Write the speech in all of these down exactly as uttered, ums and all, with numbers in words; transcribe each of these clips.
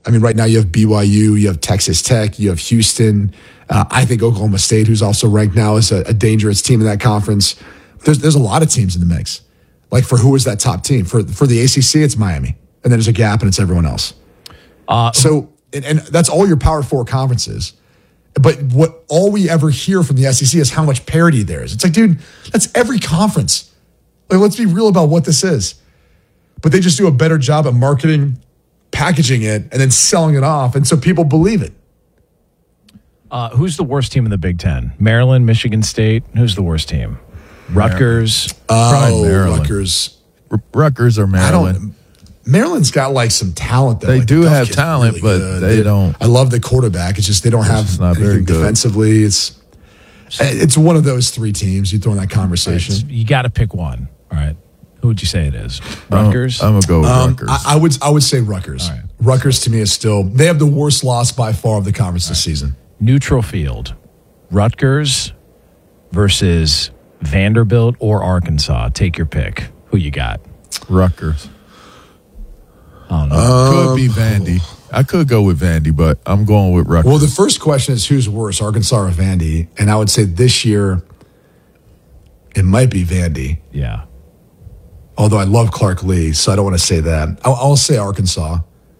I mean, right now you have B Y U, you have Texas Tech, you have Houston. Uh, I think Oklahoma State, who's also ranked now as a, a dangerous team in that conference. There's there's a lot of teams in the mix. Like for who is that top team? For for the A C C, it's Miami. And then there's a gap and it's everyone else. Uh, so, and, and that's all your Power Four conferences. But what all we ever hear from the S E C is how much parity there is. It's like, dude, that's every conference. Like, let's be real about what this is. But they just do a better job at marketing, packaging it, and then selling it off. And so people believe it. Uh, who's the worst team in the Big Ten? Maryland, Michigan State. Who's the worst team? Rutgers. Oh, Maryland. Rutgers. R- Rutgers or Maryland. Maryland's got like some talent. Though. They like, do the have talent, really but good. they, they don't. I love the quarterback. It's just they don't have not very good defensively. It's it's one of those three teams you throw in that conversation. Right, you got to pick one. All right. Who would you say it is? Rutgers? I'm, I'm going to go with um, Rutgers. I, I would I would say Rutgers. All right. Rutgers to me is still, they have the worst loss by far of the conference this season. Neutral field. Rutgers versus Vanderbilt or Arkansas. Take your pick. Who you got? Rutgers. I don't know. Um, could be Vandy. I could go with Vandy, but I'm going with Rutgers. Well, the first question is who's worse, Arkansas or Vandy? And I would say this year it might be Vandy. Yeah. Although I love Clark Lee, so I don't want to say that. I'll, I'll say Arkansas.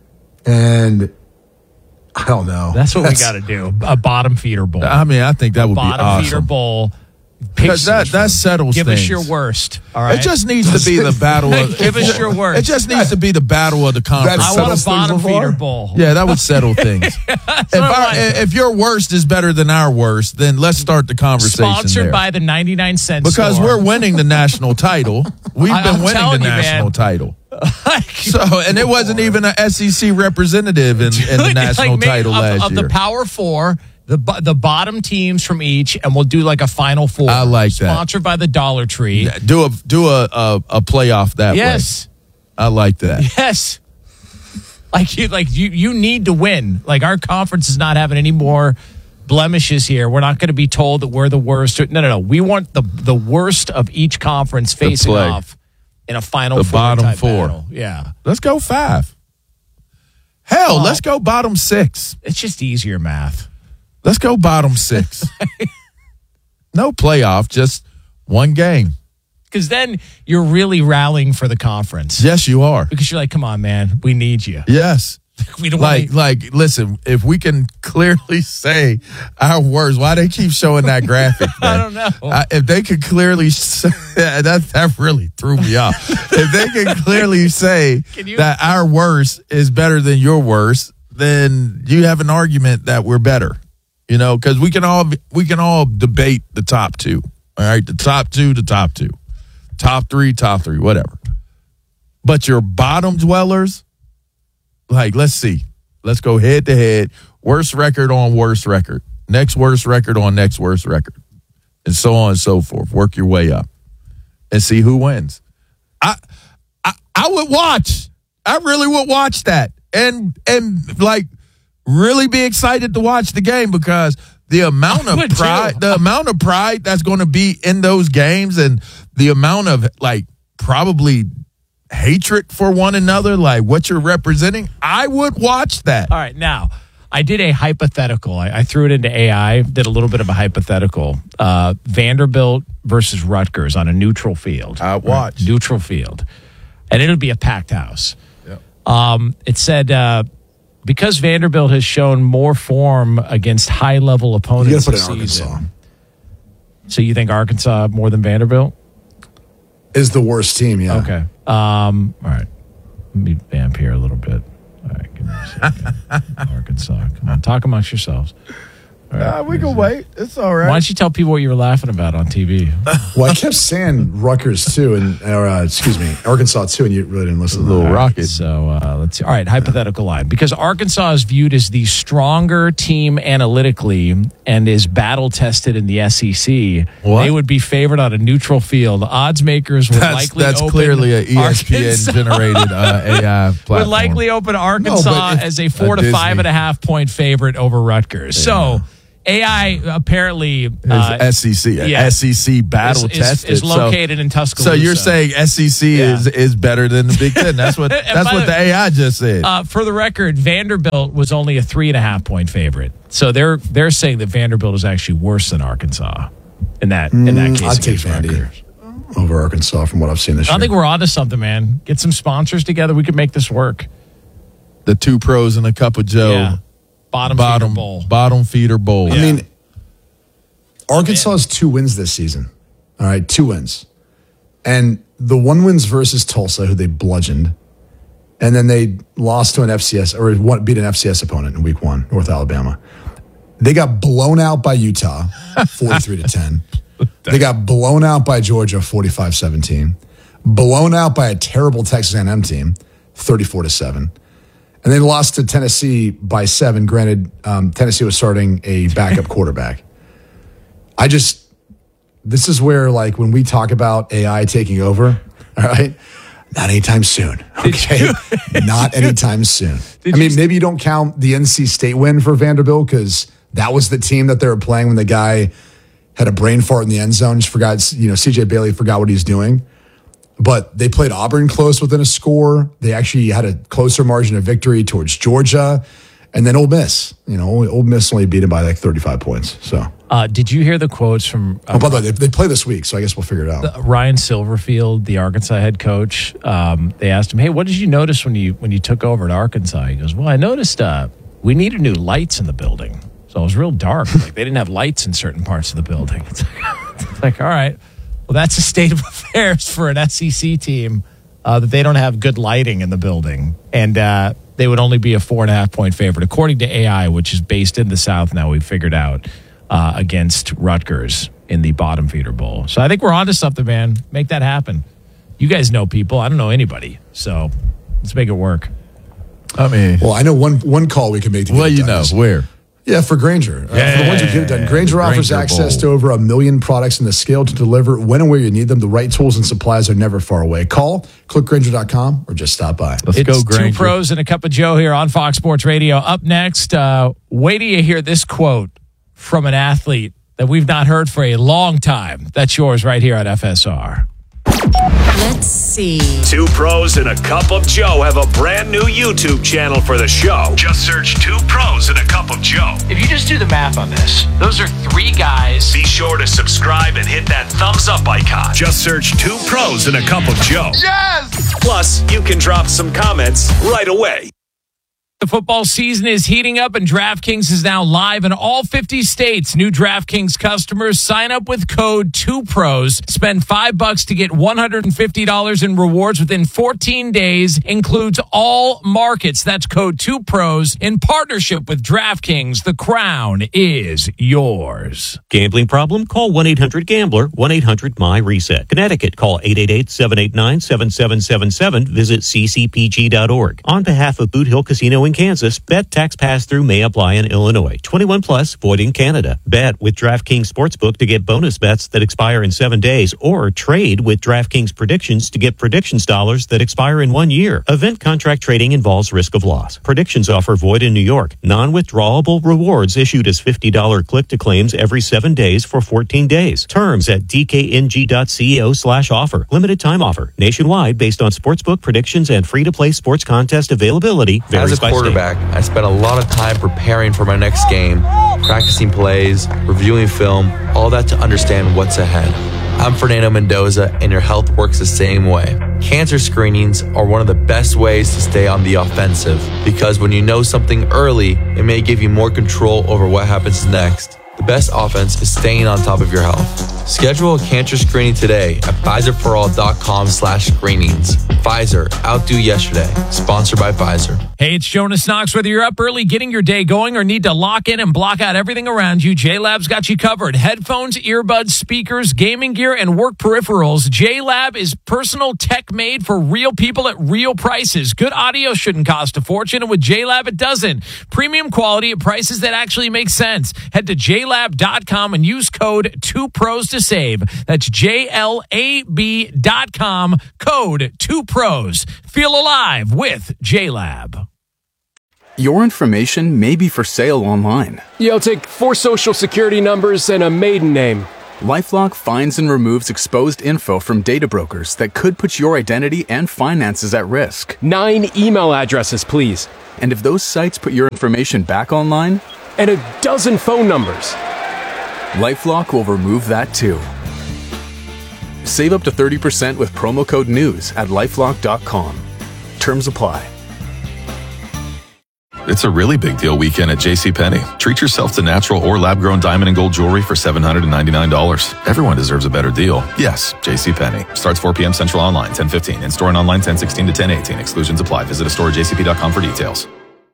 And I don't know. That's what That's, we got to do. A bottom feeder bowl. I mean, I think that would be awesome. Bottom feeder bowl. Because that, that settles Give things. us your worst. All right. It just needs to be the battle of Give us your worst. It just needs to be the battle of the conference. I want a bottom feeder bowl. Yeah, that would settle things. if, our, if your worst is better than our worst, then let's start the conversation. Sponsored there. by the ninety-nine cent Because store. we're winning the national title. We've I, been I'm winning the you, national man. title. So, and it wasn't even an S E C representative in, in the national like title of, last of year. Of the Power Four, the the bottom teams from each, and we'll do like a Final Four. I like that. Sponsored by the Dollar Tree. Do a do a a, a playoff that yes. way. I like that. Yes. Like you, like you, you need to win. Like our conference is not having any more blemishes here. We're not going to be told that we're the worst. No, no, no. We want the the worst of each conference facing off in a Final the Four bottom type four. battle. Yeah. Let's go five. Hell, well, let's go bottom six. It's just easier math. Let's go bottom six. No playoff, just one game. Because then you're really rallying for the conference. Yes, you are. Because you're like, come on, man, we need you. Yes. We don't like, wanna... like, listen, if we can clearly say our words, why they keep showing that graphic, man? I don't know. I, if they could clearly say, that, that really threw me off. If they can clearly say you... that our worst is better than your worst, then you have an argument that we're better. You know, because we can all we can all debate the top two. All right, the top two, the top two, top three, top three, whatever. But your bottom dwellers, like, let's see, let's go head to head. Worst record on worst record, next worst record on next worst record, and so on and so forth. Work your way up and see who wins. I I, I would watch. I really would watch that, and and like. Really be excited to watch the game because the amount of pride, the amount of pride that's going to be in those games and the amount of like probably hatred for one another, like what you're representing, I would watch that. All right. Now, I did a hypothetical. I, I threw it into A I, did a little bit of a hypothetical. Uh, Vanderbilt versus Rutgers on a neutral field. I watch. Right? Neutral field. And it'll be a packed house. Yep. Um, it said, uh, because Vanderbilt has shown more form against high-level opponents you this put season. Arkansas. So you think Arkansas more than Vanderbilt? Is the worst team, yeah. Okay. Um, all right. Let me vamp here a little bit. All right, give me a second. Arkansas. Come on, talk amongst yourselves. All right, uh, we can wait. It's all right. Why don't you tell people what you were laughing about on T V? Well, I kept saying Rutgers too, and or uh, excuse me, Arkansas too, and you really didn't listen. Little to that. rocket. So uh, let's see. All right, hypothetical line. Because Arkansas is viewed as the stronger team analytically and is battle tested in the S E C, what? they would be favored on a neutral field. Odds makers would that's, likely that's open clearly an E S P N generated uh, A I platform. Would likely open Arkansas no, if, as a four uh, to Disney. five and a half point favorite over Rutgers. Yeah. So A I apparently uh, S E C, yeah, S E C battle is, tested. is, is located so, in Tuscaloosa. So you're saying S E C Yeah. is is better than the Big Ten? That's what that's what the, the A I just said. Uh, for the record, Vanderbilt was only a three and a half point favorite. So they're they're saying that Vanderbilt is actually worse than Arkansas in that in that case. I'd take against Vandy Rutgers. over Arkansas from what I've seen this I year. think we're onto something, man. Get some sponsors together. We could make this work. The two pros and a cup of Joe. Yeah. Bottom, bottom feeder bowl. Bottom feeder bowl. I mean, Arkansas has two wins this season. All right, two wins. And the one wins versus Tulsa, who they bludgeoned. And then they lost to an F C S, or one, beat an F C S opponent in week one, North Alabama. They got blown out by Utah, forty-three to ten. They got blown out by Georgia, forty-five seventeen. Blown out by a terrible Texas A and M team, thirty-four to seven. And they lost to Tennessee by seven. Granted, um, Tennessee was starting a backup quarterback. I just, this is where, like, when we talk about A I taking over, all right, not anytime soon, okay? Not anytime soon. I mean, maybe you don't count the N C State win for Vanderbilt because that was the team that they were playing when the guy had a brain fart in the end zone. Just forgot, you know, C J Bailey forgot what he's doing. But they played Auburn close within a score. They actually had a closer margin of victory towards Georgia. And then Ole Miss, you know, Ole Miss only beat him by like thirty-five points. So, uh, did you hear the quotes from? Uh, oh, by the way, they, they play this week, so I guess we'll figure it out. The, Ryan Silverfield, the Arkansas head coach. Um, they asked him, "Hey, what did you notice when you when you took over at Arkansas?" He goes, "Well, I noticed uh, we needed new lights in the building, so it was real dark. Like they didn't have lights in certain parts of the building." It's like, it's like all right, well, that's a state of affairs for an S E C team uh, that they don't have good lighting in the building, and. Uh, They would only be a four and a half point favorite, according to A I, which is based in the South now, we've figured out, uh, against Rutgers in the bottom feeder bowl. So I think we're onto something, man. Make that happen. You guys know people. I don't know anybody. So let's make it work. I mean, well, I know one one call we can make to get well, it you done know, is- where? Yeah, for Granger. Uh, Yeah, for the ones who get it done. Granger offers Granger access Bowl. to over a million products and the scale to deliver when and where you need them. The right tools and supplies are never far away. Call, click Granger dot com, or just stop by. Let's It's go, Granger. Two Pros and a Cup of Joe here on Fox Sports Radio. Up next, uh, wait till you hear this quote from an athlete that we've not heard for a long time. That's yours right here on F S R. Let's see. Two Pros and a Cup of Joe have a brand new YouTube channel for the show. Just search Two Pros and a Cup of Joe. If you just do the math on this, those are three guys. Be sure to subscribe and hit that thumbs up icon. Just search Two Pros and a Cup of Joe. Yes! Plus, you can drop some comments right away. The football season is heating up and DraftKings is now live in all fifty states. New DraftKings customers sign up with code two pros. Spend five bucks to get one hundred fifty dollars in rewards within fourteen days. Includes all markets. That's code two pros in partnership with DraftKings. The crown is yours. Gambling problem? Call one eight hundred gambler, one eight hundred my reset. Connecticut, call eight eight eight, seven eight nine, seven seven seven seven. Visit c c p g dot org. On behalf of Boot Hill Casino in Kansas, bet tax pass-through may apply in Illinois. twenty-one plus, void in Canada. Bet with DraftKings Sportsbook to get bonus bets that expire in seven days, or trade with DraftKings Predictions to get predictions dollars that expire in one year. Event contract trading involves risk of loss. Predictions offer void in New York. Non-withdrawable rewards issued as fifty dollars click-to-claims every seven days for fourteen days. Terms at d k n g dot co slash offer. Limited time offer. Nationwide based on sportsbook predictions and free-to-play sports contest availability. Varies As a by state. quarterback, I spent a lot of time preparing for my next game, practicing plays, reviewing film, all that to understand what's ahead. I'm Fernando Mendoza, and your health works the same way. Cancer screenings are one of the best ways to stay on the offensive, because when you know something early, it may give you more control over what happens next. The best offense is staying on top of your health. Schedule a cancer screening today at Pfizer for all dot com slash screenings. Pfizer, outdo yesterday. Sponsored by Pfizer. Hey, it's Jonas Knox. Whether you're up early getting your day going or need to lock in and block out everything around you, J-Lab's got you covered. Headphones, earbuds, speakers, gaming gear, and work peripherals. J-Lab is personal tech made for real people at real prices. Good audio shouldn't cost a fortune, and with J-Lab, it doesn't. Premium quality at prices that actually make sense. Head to j lab dot com and use code two pros to save. That's J L A B dot com, code two pros. Feel alive with J-Lab. your information may be for sale online. Yeah, I'll take four social security numbers and a maiden name. LifeLock finds and removes exposed info from data brokers that could put your identity and finances at risk. Nine email addresses, please. And if those sites put your information back online, and a dozen phone numbers, LifeLock will remove that too. Save up to thirty percent with promo code NEWS at lifelock dot com. Terms apply. It's a really big deal weekend at JCPenney. Treat yourself to natural or lab-grown diamond and gold jewelry for seven hundred ninety-nine dollars. Everyone deserves a better deal. Yes, JCPenney. Starts four p.m. Central online, ten fifteen. In-store and online, ten sixteen to ten eighteen. Exclusions apply. Visit a store at j c p dot com for details.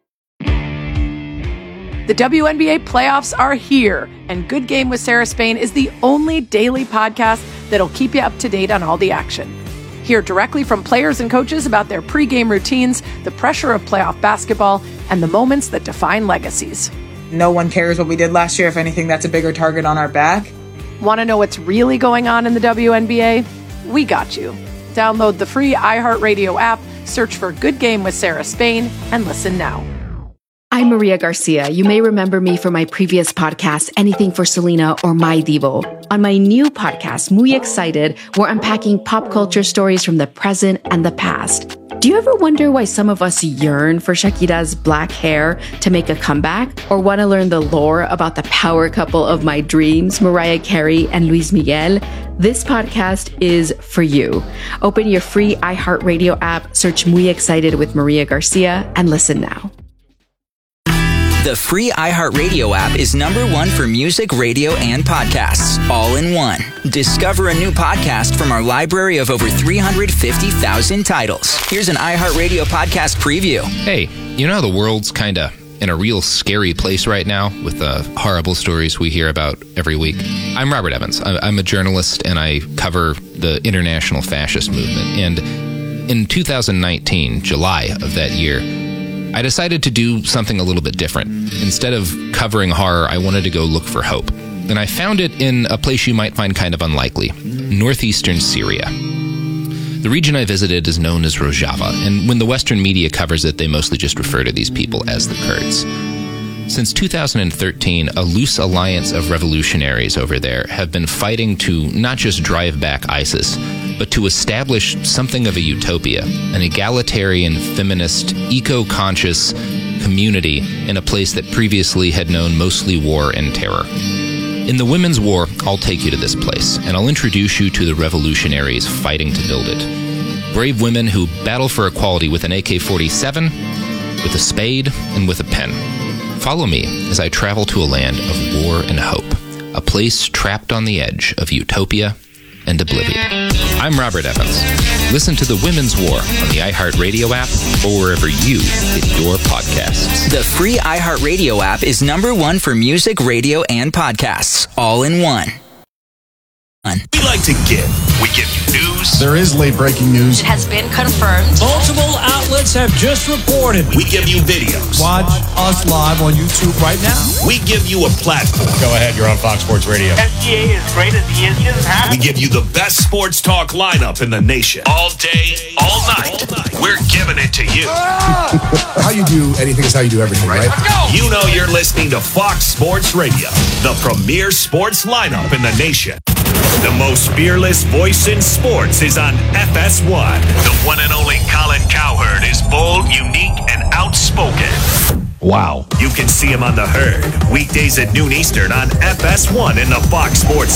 The W N B A playoffs are here, and Good Game with Sarah Spain is the only daily podcast that'll keep you up to date on all the action. Hear directly from players and coaches about their pregame routines, the pressure of playoff basketball, and the moments that define legacies. No one cares what we did last year. If anything, that's a bigger target on our back. Want to know what's really going on in the W N B A? We got you. Download the free iHeartRadio app, search for Good Game with Sarah Spain, and listen now. I'm Maria Garcia. You may remember me from my previous podcast, Anything for Selena or My Devo. On my new podcast, Muy Excited, we're unpacking pop culture stories from the present and the past. Do you ever wonder why some of us yearn for Shakira's black hair to make a comeback? Or want to learn the lore about the power couple of my dreams, Mariah Carey and Luis Miguel? This podcast is for you. Open your free iHeartRadio app, search Muy Excited with Maria Garcia, and listen now. The free iHeartRadio app is number one for music, radio, and podcasts, all in one. Discover a new podcast from our library of over three hundred fifty thousand titles. Here's an iHeartRadio podcast preview. Hey, you know how the world's kind of in a real scary place right now with the horrible stories we hear about every week? I'm Robert Evans. I'm a journalist, and I cover the international fascist movement. And in two thousand nineteen, July of that year, I decided to do something a little bit different. Instead of covering horror, I wanted to go look for hope. And I found it in a place you might find kind of unlikely, northeastern Syria. The region I visited is known as Rojava, and when the Western media covers it, they mostly just refer to these people as the Kurds. Since two thousand thirteen, a loose alliance of revolutionaries over there have been fighting to not just drive back ISIS, but to establish something of a utopia, an egalitarian, feminist, eco-conscious community in a place that previously had known mostly war and terror. In the Women's War, I'll take you to this place, and I'll introduce you to the revolutionaries fighting to build it. Brave women who battle for equality with an A K forty-seven, with a spade, and with a pen. Follow me as I travel to a land of war and hope, a place trapped on the edge of utopia and oblivion. I'm Robert Evans. Listen to The Women's War on the iHeartRadio app or wherever you get your podcasts. The free iHeartRadio app is number one for music, radio, and podcasts, all in one. We like to give. We give you news. There is late breaking news. It has been confirmed. Multiple outlets have just reported. We give you videos. Watch us live on YouTube right now. We give you a platform. Go ahead, you're on Fox Sports Radio. S G A is great as he is. He doesn't have We give you the best sports talk lineup in the nation. All day, all night. All night. We're giving it to you. How you do anything is how you do everything, right? Let's go. You know you're listening to Fox Sports Radio, the premier sports lineup in the nation. The most fearless voice in sports is on F S one. The one and only Colin Cowherd is bold, unique, and outspoken. Wow. You can see him on The Herd, weekdays at noon Eastern on F S one in the Fox Sports